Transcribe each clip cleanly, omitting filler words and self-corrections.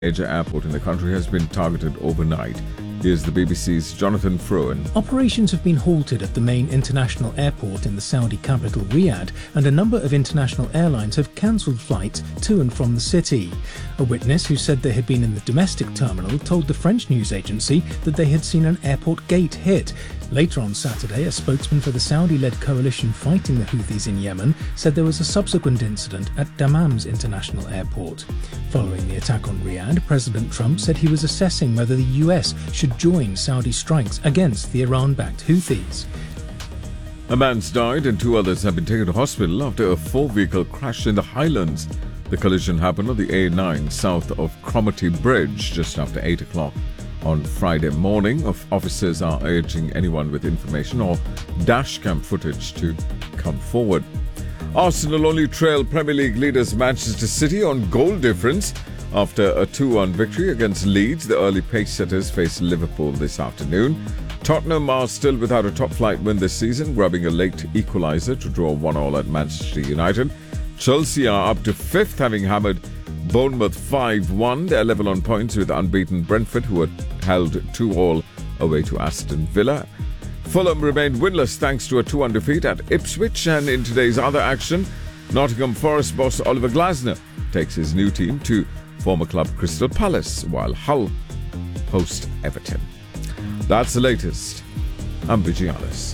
major airport in the country has been targeted overnight. Here's the BBC's Jonathan Fruin. Operations have been halted at the main international airport in the Saudi capital Riyadh, and a number of international airlines have cancelled flights to and from the city. A witness who said they had been in the domestic terminal told the French news agency that they had seen an airport gate hit. Later on Saturday, a spokesman for the Saudi-led coalition fighting the Houthis in Yemen said there was a subsequent incident at Dammam's international airport. Following the attack on Riyadh, President Trump said he was assessing whether the US should join Saudi strikes against the Iran-backed Houthis. A man's died and two others have been taken to hospital after a four-vehicle crashed in the Highlands. The collision happened on the A9 south of Cromarty Bridge just after 8 o'clock on Friday morning. Officers are urging anyone with information or dashcam footage to come forward. Arsenal only trail Premier League leaders Manchester City on goal difference. After a 2-1 victory against Leeds, the early pace-setters face Liverpool this afternoon. Tottenham are still without a top-flight win this season, grabbing a late equaliser to draw 1-1 at Manchester United. Chelsea are up to 5th, having hammered Bournemouth 5-1. They're level on points with unbeaten Brentford, who were held 2-2 away to Aston Villa. Fulham remained winless thanks to a 2-1 defeat at Ipswich. And in today's other action, Nottingham Forest boss Oliver Glasner takes his new team to former club Crystal Palace, while Hull host Everton. That's the latest. I'm Vijay Alice.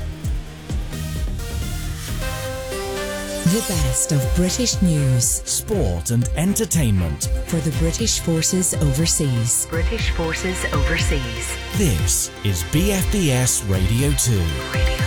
The best of British news, sport and entertainment for the British Forces Overseas. British Forces Overseas. This is BFBS Radio 2.